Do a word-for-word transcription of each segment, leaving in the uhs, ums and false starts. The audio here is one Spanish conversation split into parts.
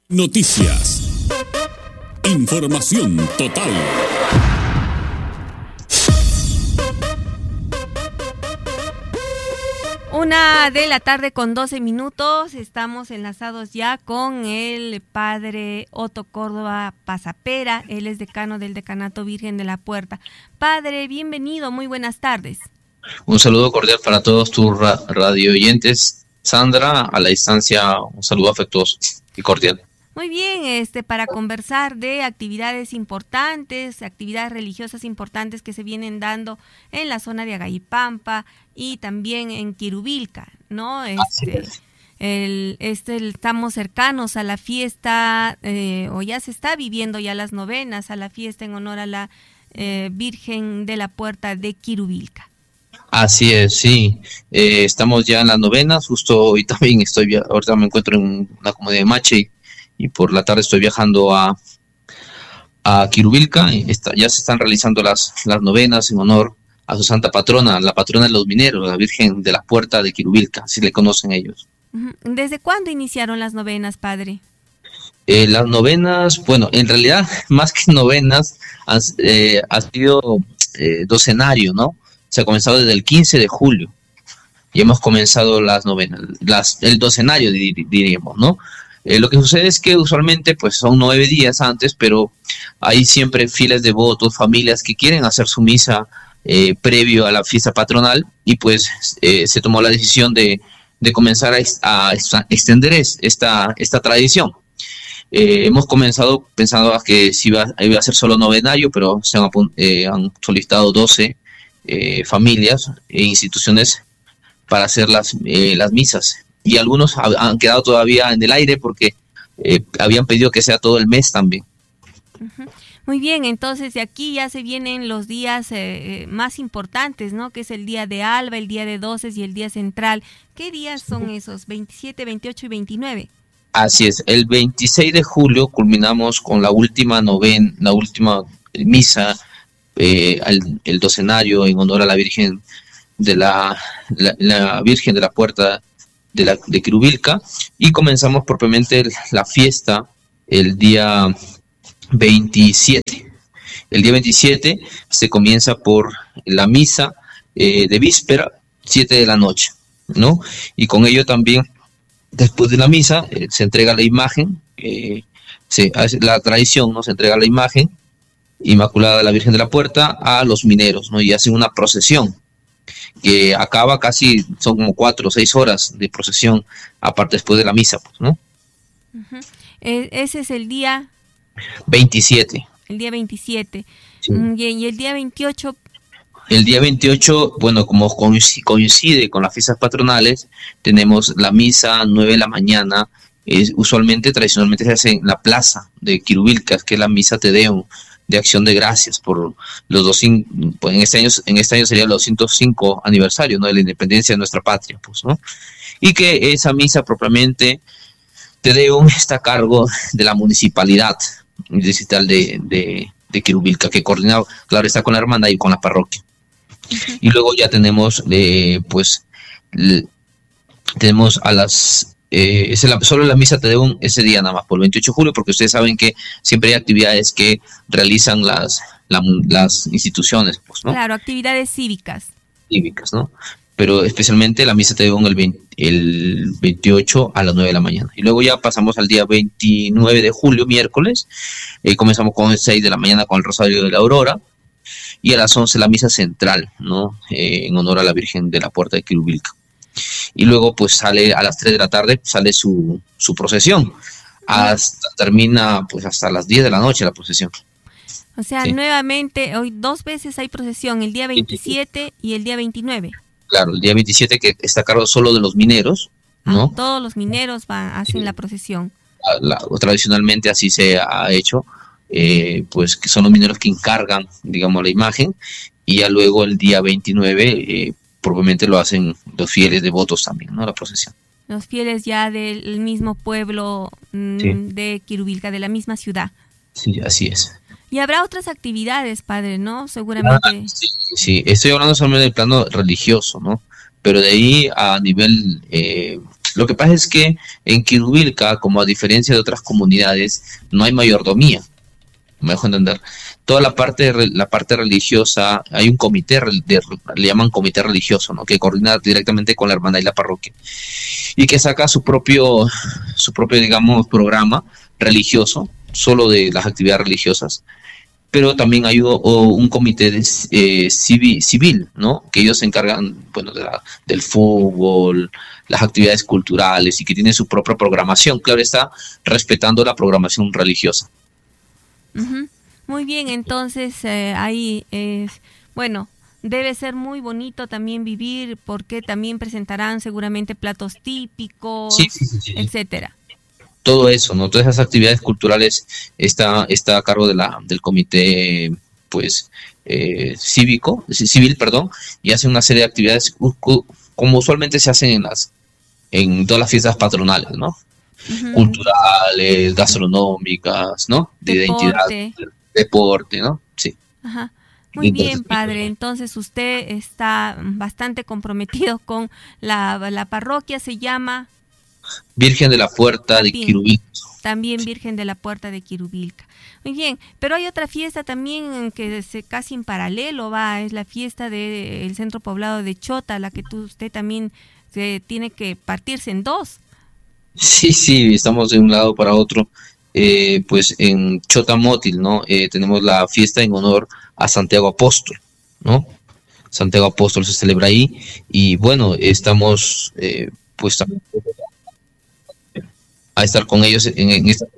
Noticias. Información total. Una de la tarde con doce minutos, estamos enlazados ya con el padre Otto Córdoba Pasapera, él es decano del Decanato Virgen de la Puerta. Padre, bienvenido, muy buenas tardes. Un saludo cordial para todos tus ra- radio oyentes. Sandra, a la distancia, un saludo afectuoso y cordial. Muy bien, este para conversar de actividades importantes, actividades religiosas importantes que se vienen dando en la zona de Agayipampa y también en Quirubilca, ¿no? Este, el, este, el, estamos cercanos a la fiesta, eh, o ya se está viviendo ya las novenas, a la fiesta en honor a la eh, Virgen de la Puerta de Quirubilca. Así es, sí. Eh, estamos ya en las novenas, justo hoy también estoy, ahorita me encuentro en una comunidad de Mache y por la tarde estoy viajando a, a Quirubilca. Está, ya se están realizando las, las novenas en honor a su santa patrona, la patrona de los mineros, la Virgen de la Puerta de Quirubilca, así le conocen ellos. ¿Desde cuándo iniciaron las novenas, padre? Eh, las novenas, bueno, en realidad, más que novenas, han, eh, ha sido eh, docenario, ¿no? Se ha comenzado desde el quince de julio y hemos comenzado las novenas, las, el docenario dir, diríamos, ¿no? Eh, lo que sucede es que usualmente pues son nueve días antes, pero hay siempre filas de devotos, familias que quieren hacer su misa eh, previo a la fiesta patronal y pues eh, se tomó la decisión de, de comenzar a, a, a extender es, esta, esta tradición. Eh, hemos comenzado pensando que si iba, iba a ser solo novenario, pero se han, eh, han solicitado doce eh, familias e instituciones para hacer las, eh, las misas. Y algunos han quedado todavía en el aire porque eh, habían pedido que sea todo el mes también. Uh-huh. Muy bien, entonces de aquí ya se vienen los días eh, más importantes, ¿no? Que es el día de Alba, el día de Doces y el día central. ¿Qué días son esos? veintisiete, veintiocho y veintinueve. Así es, el veintiséis de julio culminamos con la última novena, la última misa, eh, el, el docenario en honor a la Virgen de la, la, la Virgen de la Puerta de, la, de Quirubilca, y comenzamos propiamente la fiesta el día veintisiete. El día veintisiete se comienza por la misa eh, de víspera, siete de la noche, ¿no? Y con ello también, después de la misa, eh, se entrega la imagen, eh, se hace la tradición, ¿no? Se entrega la imagen inmaculada de la Virgen de la Puerta a los mineros, ¿no? Y hacen una procesión que acaba casi, son como cuatro o seis horas de procesión, aparte después de la misa, pues, ¿no? Uh-huh. E- ese es el día veintisiete. El día veintisiete. Sí. Y el día veintiocho. El día veintiocho, bueno, como coincide con las fiestas patronales, tenemos la misa a nueve de la mañana. Es, usualmente, tradicionalmente se hace en la plaza de Quirubilca, que es la misa Te Deum de acción de gracias por los dos, pues en este año, en este año sería el doscientos cinco aniversario, ¿no? De la independencia de nuestra patria, pues, ¿no? Y que esa misa propiamente Te Deum está a cargo de la municipalidad distrital de, de, de Quirubilca, que coordina, claro, está con la hermandad y con la parroquia. Uh-huh. Y luego ya tenemos, eh, pues, le, tenemos a las Eh, es la, solo la misa Te Deum ese día nada más, por el veintiocho de julio, porque ustedes saben que siempre hay actividades que realizan las, la, las instituciones, pues, ¿no? Claro, actividades cívicas. Cívicas, ¿no? Pero especialmente la misa Te Deum el, veinte, el veintiocho a las nueve de la mañana. Y luego ya pasamos al día veintinueve de julio, miércoles, eh, comenzamos con el seis de la mañana con el Rosario de la Aurora, y a las once la misa central, ¿no? Eh, en honor a la Virgen de la Puerta de Quirubilca. Y luego pues sale a las tres de la tarde, sale su, su procesión, hasta termina pues hasta las diez de la noche la procesión. O sea, sí. Nuevamente, hoy dos veces hay procesión, el día veintisiete y el día veintinueve. Claro, el día veintisiete que está a cargo solo de los mineros, ¿no? Ah, todos los mineros van, hacen sí. la procesión. La, la, tradicionalmente así se ha hecho, eh, pues que son los mineros que encargan, digamos, la imagen, y ya luego el día veintinueve, eh, probablemente lo hacen los fieles devotos también, ¿no? La procesión. Los fieles ya del mismo pueblo mmm, sí. de Quirubilca, de la misma ciudad. Sí, así es. Y habrá otras actividades, padre, ¿no? Seguramente. Ah, sí, sí, estoy hablando solamente del plano religioso, ¿no? Pero de ahí a nivel eh, Lo que pasa es que en Quirubilca, como a diferencia de otras comunidades, no hay mayordomía. Me dejo entender. Toda la parte la parte religiosa, hay un comité, de, le llaman comité religioso, ¿no? Que coordina directamente con la hermandad y la parroquia y que saca su propio, su propio, digamos, programa religioso, solo de las actividades religiosas. Pero también hay o, o un comité de, eh, civil, civil, ¿no? Que ellos se encargan, bueno, de la, del fútbol, las actividades culturales y que tienen su propia programación. Claro está, respetando la programación religiosa. Uh-huh. Muy bien, entonces eh, ahí es, bueno, debe ser muy bonito también vivir porque también presentarán seguramente platos típicos, sí, sí, sí, sí. etcétera. Todo eso, ¿no? Todas esas actividades culturales está, está a cargo de la, del comité, pues, eh, cívico, civil, perdón, y hace una serie de actividades como usualmente se hacen en las, en todas las fiestas patronales, ¿no? Uh-huh. Culturales, gastronómicas, ¿no? De deporte. Identidad, deporte, ¿no? Sí. Ajá. Muy bien, padre. Entonces usted está bastante comprometido con la, la parroquia, se llama Virgen de la Puerta también, de Quirubilca. También Virgen de la Puerta de Quirubilca. Muy bien, pero hay otra fiesta también que se casi en paralelo va, es la fiesta del centro poblado de Chota, la que tú, usted también se tiene que partirse en dos. Sí, sí, estamos de un lado para otro. Eh, pues en Chotamótil, ¿no? Eh, tenemos la fiesta en honor a Santiago Apóstol, ¿no? Santiago Apóstol se celebra ahí y bueno, estamos eh, pues también a estar con ellos en, en esta.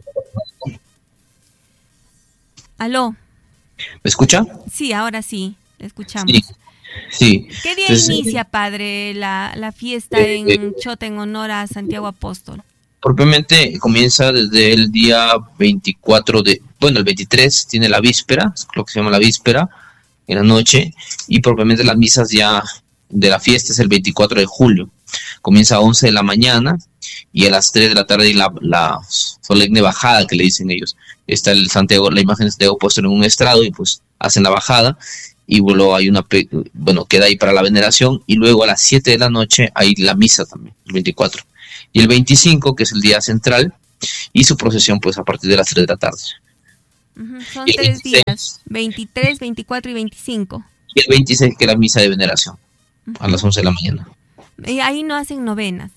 ¿Aló? ¿Me escucha? Sí, ahora sí, le escuchamos. Sí, sí. ¿Qué día Entonces, inicia, padre, la, la fiesta eh, en eh, Chota en honor a Santiago Apóstol? Propiamente comienza desde el día veinticuatro de, bueno, el veintitrés tiene la víspera, lo que se llama la víspera, en la noche, y propiamente las misas ya de la fiesta es el veinticuatro de julio. Comienza a once de la mañana y a las tres de la tarde la, la solemne bajada que le dicen ellos. Está el Santiago, la imagen de Santiago puesto en un estrado y pues hacen la bajada y luego hay una, bueno, queda ahí para la veneración y luego a las siete de la noche hay la misa también, el veinticuatro. Y el veinticinco, que es el día central, y su procesión pues a partir de las tres de la tarde. Uh-huh. Son tres veintiséis, días, veintitrés, veinticuatro y veinticinco. Y el veintiséis, que es la misa de veneración, uh-huh, a las once de la mañana. ¿Y ahí no hacen novenas?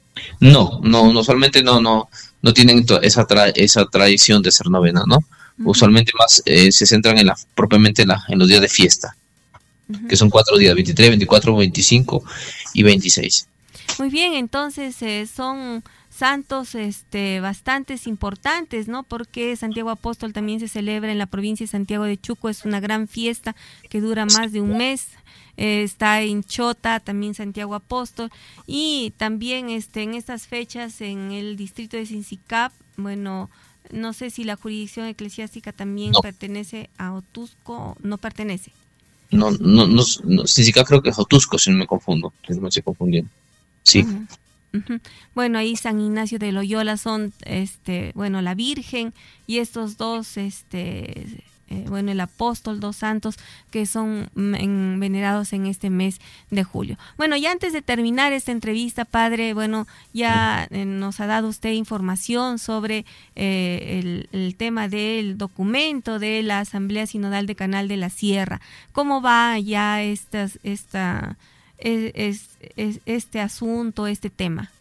No, no, usualmente no, no, no tienen esa tra- esa tradición de hacer novena, ¿no? Uh-huh. Usualmente más eh, se centran en la propiamente en, la, en los días de fiesta, uh-huh, que son cuatro días, veintitrés, veinticuatro, veinticinco y veintiséis. Muy bien, entonces eh, son santos este, bastantes importantes, ¿no? Porque Santiago Apóstol también se celebra en la provincia de Santiago de Chuco, es una gran fiesta que dura más de un mes. Eh, está en Chota, también Santiago Apóstol, y también este, en estas fechas en el distrito de Sincicap, bueno, no sé si la jurisdicción eclesiástica también no pertenece a Otusco, no pertenece. No, no, no, no Sincicap creo que es Otusco, si no me confundo, si no me estoy confundiendo. Sí. Uh-huh. Uh-huh. Bueno, ahí San Ignacio de Loyola son, este, bueno, la Virgen y estos dos, este, eh, bueno, el Apóstol, dos santos que son en, venerados en este mes de julio. Bueno, y antes de terminar esta entrevista, padre, bueno, ya eh, nos ha dado usted información sobre eh, el, el tema del documento de la Asamblea Sinodal de Canal de la Sierra. ¿Cómo va ya estas, esta Es, es, es este asunto, este tema?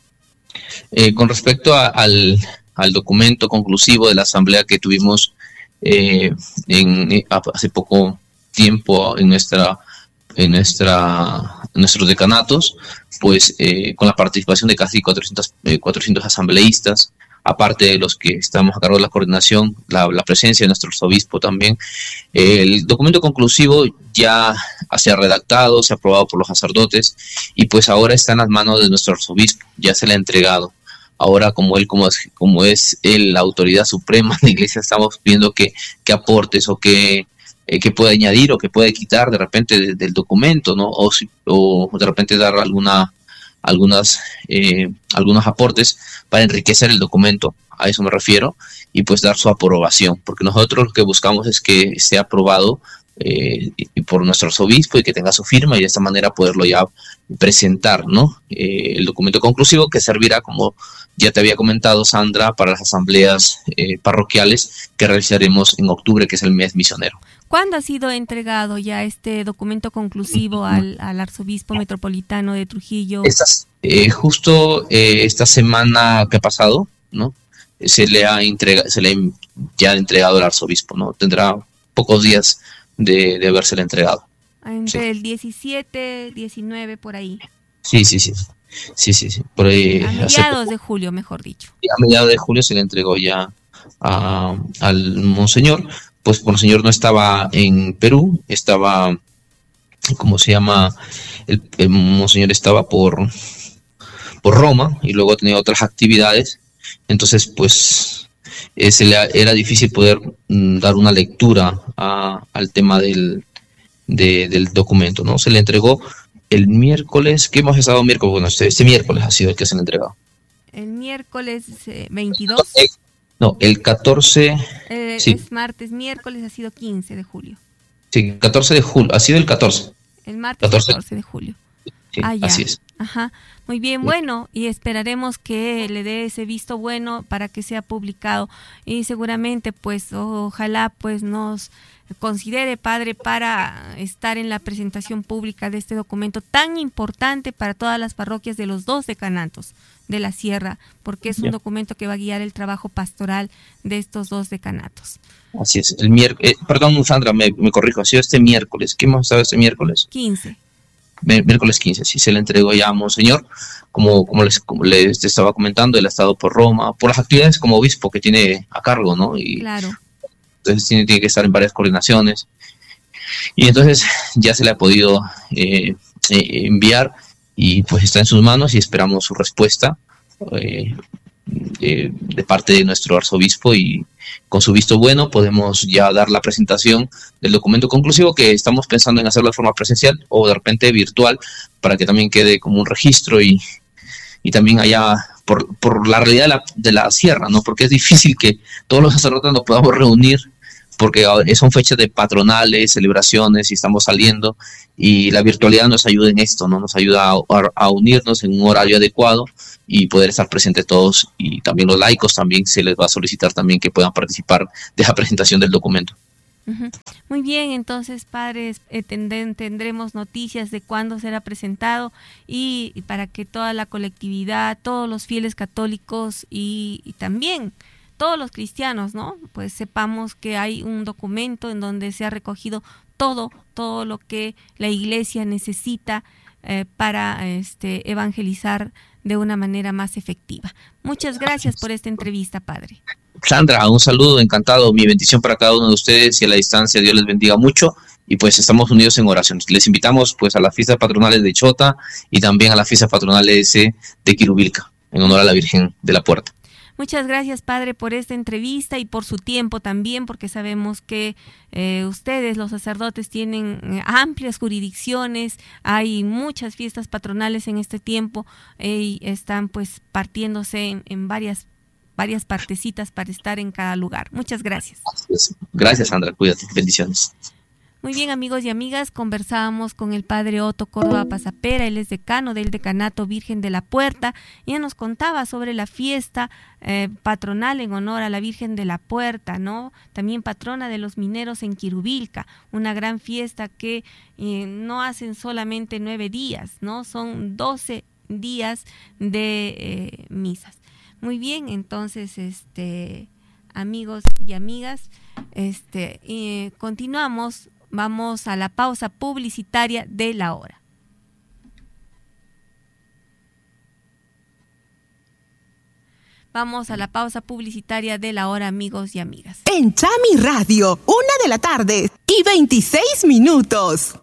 Eh, con respecto a, al, al documento conclusivo de la asamblea que tuvimos eh, en, hace poco tiempo en nuestra en nuestra en nuestros decanatos, pues eh, con la participación de casi cuatrocientos, eh, cuatrocientos asambleístas, aparte de los que estamos a cargo de la coordinación, la, la presencia de nuestro arzobispo también. Eh, el documento conclusivo ya se ha redactado, se ha aprobado por los sacerdotes y pues ahora está en las manos de nuestro arzobispo, ya se le ha entregado. Ahora como él, como es, como es él la autoridad suprema de la iglesia, estamos viendo qué qué aportes o qué eh, que puede añadir o que puede quitar de repente de, del documento, ¿no? O, si, o de repente dar alguna algunas eh, algunos aportes para enriquecer el documento, a eso me refiero, y pues dar su aprobación, porque nosotros lo que buscamos es que esté aprobado eh, y por nuestro arzobispo y que tenga su firma y de esta manera poderlo ya presentar, ¿no? Eh, el documento conclusivo que servirá, como ya te había comentado, Sandra, para las asambleas eh, parroquiales que realizaremos en octubre, que es el mes misionero. ¿Cuándo ha sido entregado ya este documento conclusivo al, al arzobispo metropolitano de Trujillo? Estas, eh, justo eh, esta semana que ha pasado, ¿no? Se le ha entregado, se le ha ya entregado al arzobispo, ¿no? Tendrá pocos días de, de habérsele entregado. Entre Sí. el diecisiete, diecinueve, por ahí. Sí, sí, sí. Sí, sí, sí. Por ahí, A hace mediados poco, de julio, mejor dicho. a mediados de julio se le entregó ya a, al monseñor. Pues monseñor no estaba en Perú, estaba, ¿cómo se llama? El, el monseñor estaba por, por Roma y luego tenía otras actividades. Entonces, pues, eh, se le ha- era difícil poder mm, dar una lectura a- al tema del, de- del documento, ¿no? Se le entregó el miércoles. ¿Qué hemos estado miércoles? Bueno, este, este miércoles ha sido el que se le ha entregado. El miércoles eh, veintidós, Eh, No, el catorce, eh, sí, es martes, miércoles ha sido quince de julio. sí, catorce de julio, ha sido el catorce, El martes catorce, catorce de julio. sí, Ah, ya. así es. Ajá. Muy bien, bueno, y esperaremos que le dé ese visto bueno para que sea publicado. Y seguramente, pues, ojalá, pues, nos considere, padre, para estar en la presentación pública de este documento tan importante para todas las parroquias de los dos decanatos de la Sierra, porque es un Ya. documento que va a guiar el trabajo pastoral de estos dos decanatos. Así es, el miércoles, eh, perdón, Sandra, me, me corrijo, ha sido este miércoles. ¿Qué hemos estado este miércoles? quince. Mi- Miércoles quince, sí, se le entregó ya a Monseñor, como, como, les, como les estaba comentando, él ha estado por Roma, por las actividades como obispo que tiene a cargo, ¿no? Y Claro. entonces tiene, tiene que estar en varias coordinaciones. Y entonces ya se le ha podido eh, eh, enviar y pues está en sus manos y esperamos su respuesta eh, eh, de parte de nuestro arzobispo, y con su visto bueno podemos ya dar la presentación del documento conclusivo, que estamos pensando en hacerlo de forma presencial o de repente virtual, para que también quede como un registro y, y también allá por, por la realidad de la, de la sierra, ¿no? Porque es difícil que todos los sacerdotes nos podamos reunir, porque son fechas de patronales, celebraciones y estamos saliendo, y la virtualidad nos ayuda en esto, ¿no? Nos ayuda a, a- a unirnos en un horario adecuado y poder estar presentes todos, y también los laicos también se les va a solicitar también que puedan participar de la presentación del documento. Ujú. Muy bien, entonces, padres, eh, tenden- tendremos noticias de cuándo será presentado y, y para que toda la colectividad, todos los fieles católicos y, y también todos los cristianos, ¿no? Pues sepamos que hay un documento en donde se ha recogido todo, todo lo que la Iglesia necesita eh, para este, evangelizar de una manera más efectiva. Muchas gracias por esta entrevista, padre. Sandra, un saludo, encantado, mi bendición para cada uno de ustedes, y a la distancia Dios les bendiga mucho, y pues estamos unidos en oración. Les invitamos pues a las fiestas patronales de Chota y también a las fiestas patronales eh, de Quirubilca, en honor a la Virgen de la Puerta. Muchas gracias, padre, por esta entrevista y por su tiempo también, porque sabemos que eh, ustedes, los sacerdotes, tienen eh, amplias jurisdicciones, hay muchas fiestas patronales en este tiempo eh, y están pues partiéndose en, en varias, varias partecitas para estar en cada lugar. Muchas gracias. Gracias, Sandra, cuídate, bendiciones. Muy bien, amigos y amigas, conversábamos con el padre Otto Córdoba Pasapera, él es decano del Decanato Virgen de la Puerta, y él nos contaba sobre la fiesta eh, patronal en honor a la Virgen de la Puerta, ¿no? También patrona de los mineros en Quirubilca, una gran fiesta que eh, no hacen solamente nueve días, ¿no? Son doce días de eh, misas. Muy bien, entonces, este, amigos y amigas, este, eh, continuamos. Vamos a la pausa publicitaria de la hora. Vamos a la pausa publicitaria de la hora, amigos y amigas. En Chami Radio, una de la tarde y veintiséis minutos.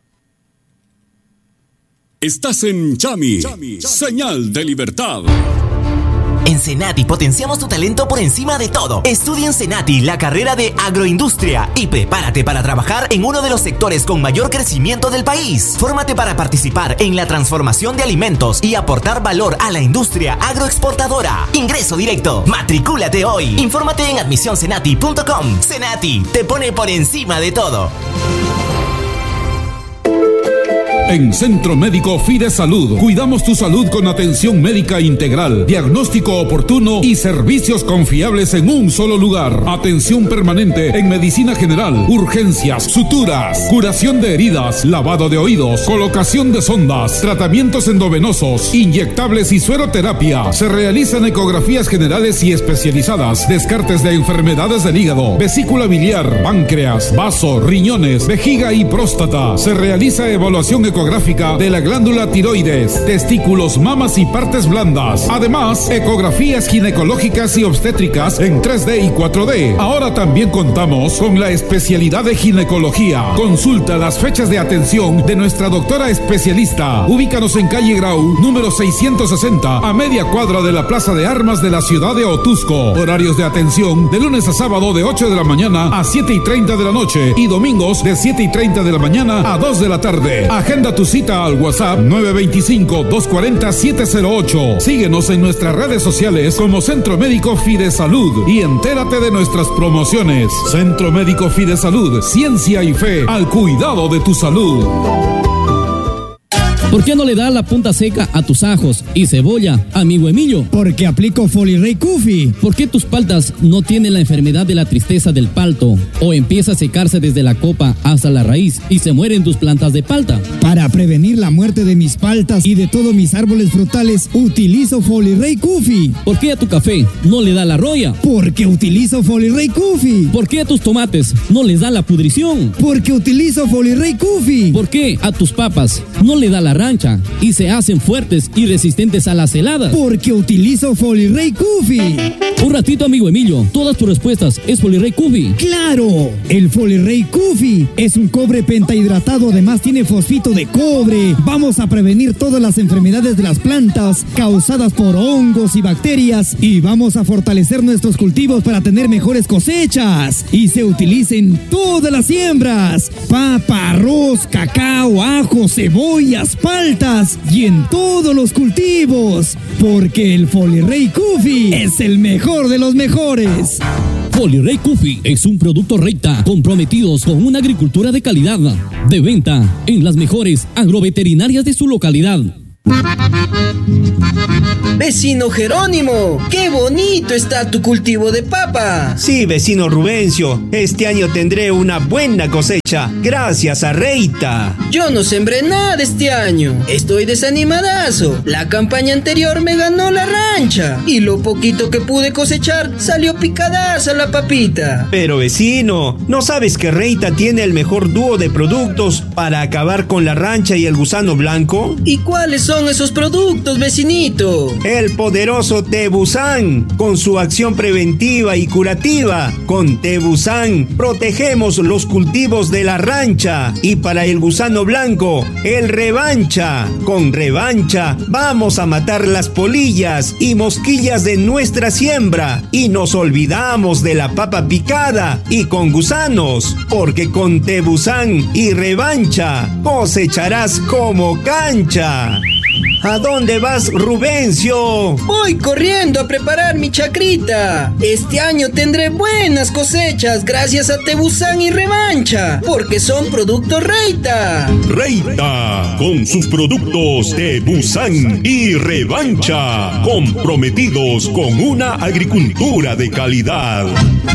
Estás en Chami, señal de libertad. En Senati potenciamos tu talento por encima de todo. Estudia en Senati la carrera de agroindustria y prepárate para trabajar en uno de los sectores con mayor crecimiento del país. Fórmate para participar en la transformación de alimentos y aportar valor a la industria agroexportadora. Ingreso directo. Matricúlate hoy. Infórmate en admisión senati punto com. Senati te pone por encima de todo. En Centro Médico Fidesalud, cuidamos tu salud con atención médica integral, diagnóstico oportuno y servicios confiables en un solo lugar. Atención permanente en medicina general, urgencias, suturas, curación de heridas, lavado de oídos, colocación de sondas, tratamientos endovenosos, inyectables y sueroterapia. Se realizan ecografías generales y especializadas, descartes de enfermedades del hígado, vesícula biliar, páncreas, vaso, riñones, vejiga y próstata. Se realiza evaluación ecográfica de la glándula tiroides, testículos, mamas y partes blandas. Además, ecografías ginecológicas y obstétricas en tres D y cuatro D. Ahora también contamos con la especialidad de ginecología. Consulta las fechas de atención de nuestra doctora especialista. Ubícanos en calle Grau, número seiscientos sesenta, a media cuadra de la Plaza de Armas de la ciudad de Otuzco. Horarios de atención de lunes a sábado de ocho de la mañana a siete y treinta de la noche y domingos de siete y treinta de la mañana a dos de la tarde. Agenda tu cita al WhatsApp nueve dos cinco, dos cuatro cero, siete cero ocho. Síguenos en nuestras redes sociales como Centro Médico Fidesalud y entérate de nuestras promociones. Centro Médico Fidesalud, ciencia y fe al cuidado de tu salud. ¿Por qué no le das la punta seca a tus ajos y cebolla, amigo Emilio? Porque aplico Folirey Kufi. ¿Por qué tus paltas no tienen la enfermedad de la tristeza del palto o empieza a secarse desde la copa hasta la raíz y se mueren tus plantas de palta? Para prevenir la muerte de mis paltas y de todos mis árboles frutales, utilizo Folirey Kufi. ¿Por qué a tu café no le da la roya? Porque utilizo Folirey Kufi. ¿Por qué a tus tomates no les da la pudrición? Porque utilizo Folirey Kufi. ¿Por qué a tus papas no le da la rancha y se hacen fuertes y resistentes a las heladas? Porque utilizo Folirey Kufi. Un ratito, amigo Emilio, todas tus respuestas es Folirey Kufi. ¡Claro! El Folirey Kufi es un cobre pentahidratado, además tiene fosfito de cobre. Vamos a prevenir todas las enfermedades de las plantas causadas por hongos y bacterias y vamos a fortalecer nuestros cultivos para tener mejores cosechas. Y se utiliza en todas las siembras: papa, arroz, cacao, ajo, cebollas, paltas y en todos los cultivos, porque el Folirey Kufi es el mejor de los mejores. Folirey Kufi es un producto Reita, comprometidos con una agricultura de calidad, de venta en las mejores agroveterinarias de su localidad. Vecino Jerónimo, qué bonito está tu cultivo de papa. Sí, vecino Rubencio, este año tendré una buena cosecha, gracias a Reita. Yo no sembré nada este año, estoy desanimadazo. La campaña anterior me ganó la rancha y lo poquito que pude cosechar salió picadaza la papita. Pero vecino, ¿no sabes que Reita tiene el mejor dúo de productos para acabar con la rancha y el gusano blanco? ¿Y cuáles son esos productos, vecinito? El poderoso Tebusan, con su acción preventiva y curativa. Con Tebusan protegemos los cultivos de la rancha. Y para el gusano blanco, el Revancha. Con Revancha vamos a matar las polillas y mosquillas de nuestra siembra. Y nos olvidamos de la papa picada y con gusanos, porque con Tebusan y Revancha cosecharás como cancha. ¿A dónde vas, Rubencio? Voy corriendo a preparar mi chacrita. Este año tendré buenas cosechas gracias a Tebusan y Revancha, porque son productos Reita. Reita, con sus productos Tebusan y Revancha, comprometidos con una agricultura de calidad.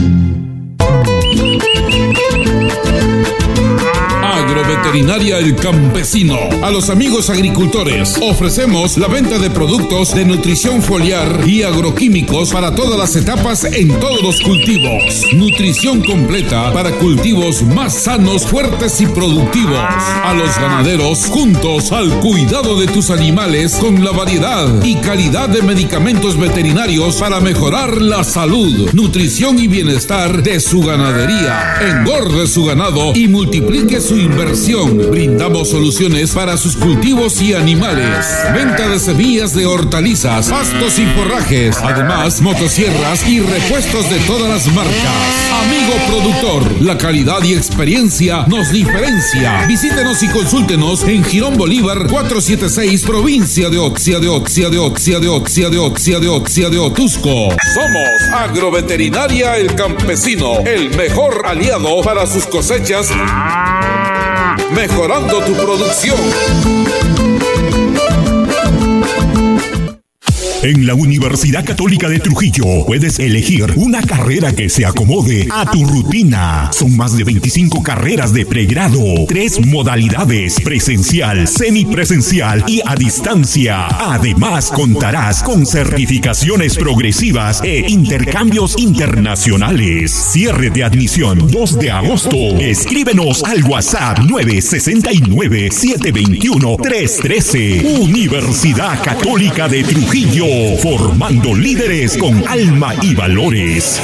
Agroveterinaria El Campesino. A los amigos agricultores ofrecemos la venta de productos de nutrición foliar y agroquímicos para todas las etapas en todos los cultivos. Nutrición completa para cultivos más sanos, fuertes y productivos. A los ganaderos, juntos al cuidado de tus animales con la variedad y calidad de medicamentos veterinarios para mejorar la salud, nutrición y bienestar de su ganadería. Engorde su ganado y multiplique su inversión. Brindamos soluciones para sus cultivos y animales. Venta de semillas de hortalizas, pastos y forrajes. Además, motosierras y repuestos de todas las marcas. Amigo productor, la calidad y experiencia nos diferencia. Visítenos y consúltenos en Girón Bolívar cuatrocientos setenta y seis, provincia de Oxia de Oxia de Oxia de Oxia de Oxia de Oxia de Otuzco. Somos Agroveterinaria El Campesino, el mejor aliado para sus cosechas mejorando tu producción. En la Universidad Católica de Trujillo puedes elegir una carrera que se acomode a tu rutina. Son más de veinticinco carreras de pregrado, tres modalidades: presencial, semipresencial y a distancia. Además, contarás con certificaciones progresivas e intercambios internacionales. Cierre de admisión dos de agosto. Escríbenos al WhatsApp nueve seis nueve, siete dos uno, tres uno tres. Universidad Católica de Trujillo, formando líderes con alma y valores.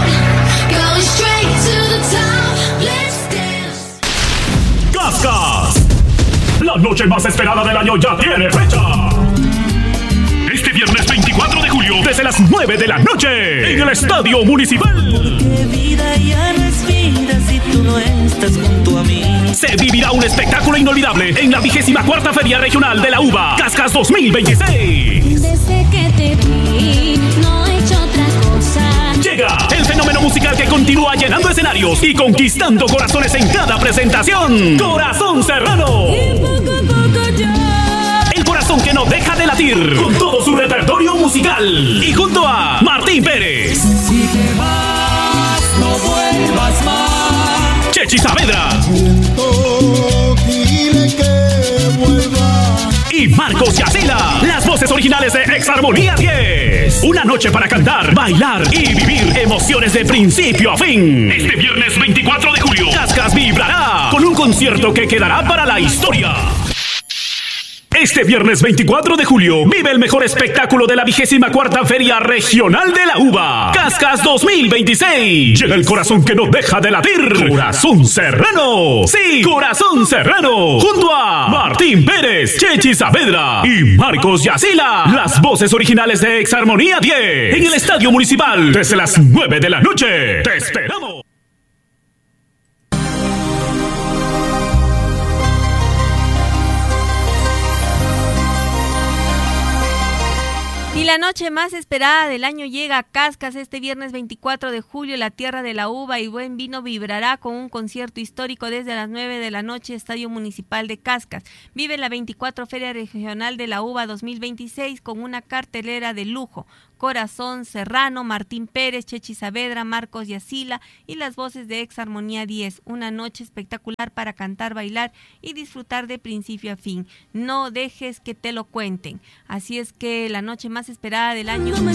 ¡Cascas! La noche más esperada del año ya tiene fecha. Este viernes veinticuatro de julio, desde las nueve de la noche, en el Estadio Municipal. Porque vida ya no es vida si tú no estás junto a mí. Se vivirá un espectáculo inolvidable en la vigésima cuarta Feria Regional de la Uva, Cascas dos mil veintiséis. Desde que te vi, no he hecho otra cosa. Llega el fenómeno musical que continúa llenando escenarios y conquistando corazones en cada presentación. Corazón Serrano. Y poco a poco ya. El corazón que no deja de latir, con todo su repertorio musical. Y junto a Martín Pérez. Si te vas, no vuelvas más. Chechi Saavedra. Dile que vuelva. Y Marcos Yacela, las voces originales de Exarmonía diez. Una noche para cantar, bailar y vivir emociones de principio a fin. Este viernes veinticuatro de julio, Cascas vibrará con un concierto que quedará para la historia. Este viernes veinticuatro de julio, vive el mejor espectáculo de la vigésima cuarta Feria Regional de la Uva, Cascas dos mil veintiséis. Llega el corazón que no deja de latir. Corazón Serrano. Sí, Corazón Serrano. Junto a Martín Pérez, Chechi Saavedra y Marcos Yacila. Las voces originales de Exarmonía diez. En el Estadio Municipal, desde las nueve de la noche. ¡Te esperamos! Y la noche más esperada del año llega a Cascas este viernes veinticuatro de julio. La tierra de la uva y buen vino vibrará con un concierto histórico desde las nueve de la noche, Estadio Municipal de Cascas. Vive la veinticuatro Feria Regional de la Uva dos mil veintiséis con una cartelera de lujo. Corazón Serrano, Martín Pérez, Chechi Saavedra, Marcos Yacila y las voces de Exarmonía diez. Una noche espectacular para cantar, bailar y disfrutar de principio a fin. No dejes que te lo cuenten. Así es que la noche más esperada del año